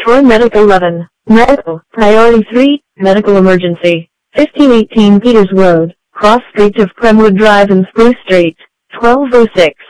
4 Medical 11. Medical. Priority 3, Medical Emergency. 1518 Peters Road, Cross Street of Premwood Drive and Spruce Street. 1206.